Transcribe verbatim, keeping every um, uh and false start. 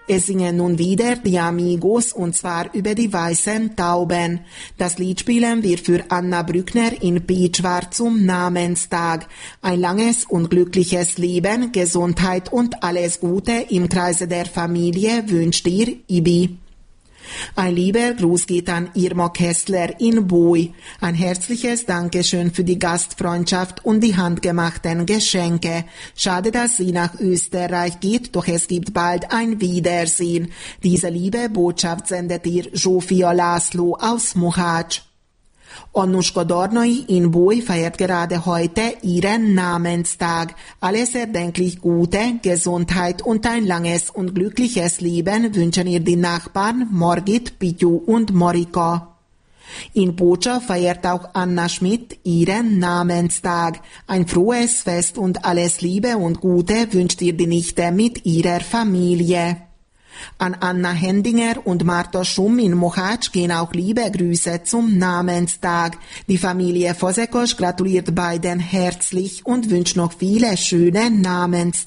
Es singen nun wieder die Amigos und zwar über die weißen Tauben. Das Lied spielen wir für Anna Brückner in Pietschwar zum Namenstag. Ein langes und glückliches Leben, Gesundheit und alles Gute im Kreise der Familie wünscht dir Ibi. Ein lieber Gruß geht an Irma Kessler in Bui. Ein herzliches Dankeschön für die Gastfreundschaft und die handgemachten Geschenke. Schade, dass sie nach Österreich geht, doch es gibt bald ein Wiedersehen. Diese liebe Botschaft sendet ihr Zsófia László aus Mohács. Annuschka Darnai in Bui feiert gerade heute ihren Namenstag. Alles erdenklich Gute, Gesundheit und ein langes und glückliches Leben wünschen ihr die Nachbarn Margit, Pityu und Marika. In Pócsa feiert auch Anna Schmidt ihren Namenstag. Ein frohes Fest und alles Liebe und Gute wünscht ihr die Nichte mit ihrer Familie. An Anna Hendinger und Martha Schumm in Mohács gehen auch liebe Grüße zum Namenstag. Die Familie Fazekas gratuliert beiden herzlich und wünscht noch viele schöne Namenstage.